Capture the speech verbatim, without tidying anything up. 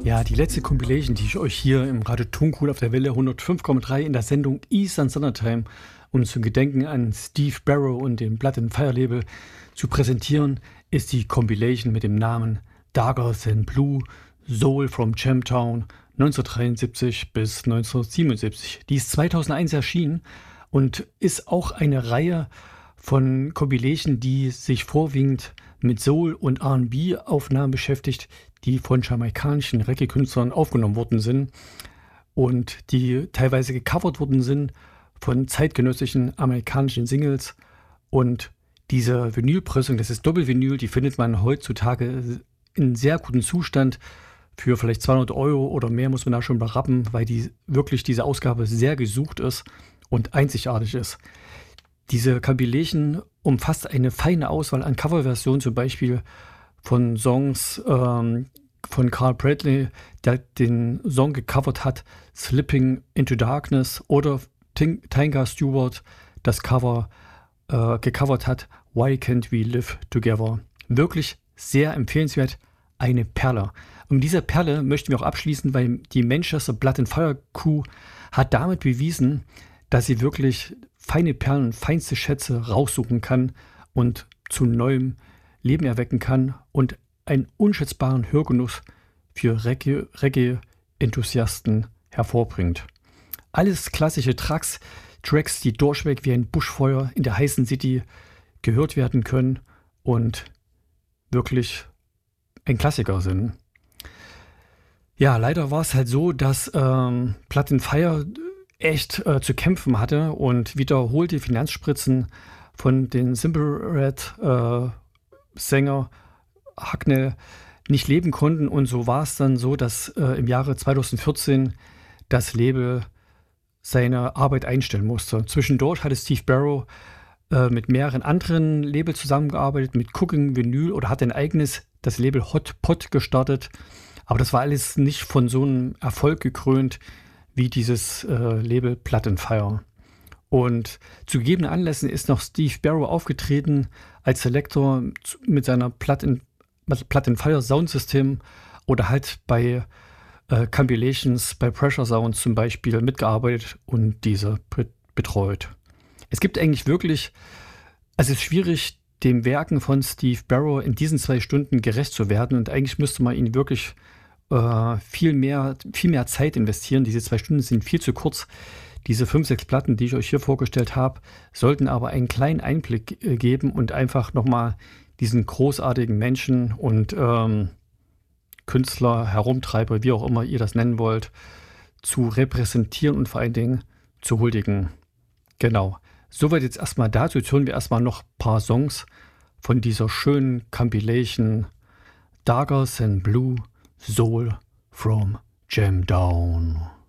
Ja, die letzte Compilation, die ich euch hier im Radio Toncool auf der Welle hundertfünf Komma drei in der Sendung Eastern Summertime, um zu gedenken an Steve Barrow und dem Blood and Fire Label zu präsentieren, ist die Compilation mit dem Namen Darker Than Blue, Soul from Jamtown neunzehnhundertdreiundsiebzig bis neunzehnhundertsiebenundsiebzig. Die ist zweitausendeins erschienen und ist auch eine Reihe von Compilation, die sich vorwiegend mit Soul- und R and B-Aufnahmen beschäftigt, die von jamaikanischen Reggae-Künstlern aufgenommen worden sind und die teilweise gecovert worden sind von zeitgenössischen amerikanischen Singles. Und diese Vinylpressung, das ist Doppelvinyl, die findet man heutzutage in sehr gutem Zustand. Für vielleicht zweihundert Euro oder mehr muss man da schon berappen, weil die wirklich diese Ausgabe sehr gesucht ist und einzigartig ist. Diese Compilation umfasst eine feine Auswahl an Coverversionen, zum Beispiel von Songs ähm, von Carl Bradley, der den Song gecovert hat, Slipping into Darkness, oder Ting- Tinga Stewart das Cover äh, gecovert hat, Why Can't We Live Together. Wirklich sehr empfehlenswert, eine Perle. Und diese Perle möchten wir auch abschließen, weil die Manchester Blood and Fire Crew hat damit bewiesen, dass sie wirklich feine Perlen, feinste Schätze raussuchen kann und zu neuem Leben erwecken kann und einen unschätzbaren Hörgenuss für Reggae- Reggae-Enthusiasten hervorbringt. Alles klassische Tracks, Tracks, die durchweg wie ein Buschfeuer in der heißen City gehört werden können und wirklich ein Klassiker sind. Ja, leider war es halt so, dass ähm, Blood and Fire echt äh, zu kämpfen hatte und wiederholte Finanzspritzen von den Simple Red äh, Sänger Hucknall nicht leben konnten. Und so war es dann so, dass äh, im Jahre zweitausendvierzehn das Label seine Arbeit einstellen musste. Zwischendurch hatte Steve Barrow äh, mit mehreren anderen Labels zusammengearbeitet, mit Cooking Vinyl, oder hat ein eigenes, das Label Hot Pot, gestartet. Aber das war alles nicht von so einem Erfolg gekrönt wie dieses äh, Label Blood and Fire. Und zu gegebenen Anlässen ist noch Steve Barrow aufgetreten als Selector mit seiner Blood and, Blood and Fire Soundsystem oder halt bei äh, Compilations, bei Pressure Sounds zum Beispiel mitgearbeitet und diese betreut. Es gibt eigentlich wirklich, also es ist schwierig, den Werken von Steve Barrow in diesen zwei Stunden gerecht zu werden, und eigentlich müsste man ihn wirklich äh, viel mehr, viel mehr Zeit investieren. Diese zwei Stunden sind viel zu kurz. Diese fünf, sechs Platten, die ich euch hier vorgestellt habe, sollten aber einen kleinen Einblick äh, geben und einfach nochmal diesen großartigen Menschen und ähm, Künstler, Herumtreiber, wie auch immer ihr das nennen wollt, zu repräsentieren und vor allen Dingen zu huldigen. Genau. Soweit jetzt erstmal dazu. Jetzt hören wir erstmal noch ein paar Songs von dieser schönen Compilation Darker Than Blue, Soul from Jamtown.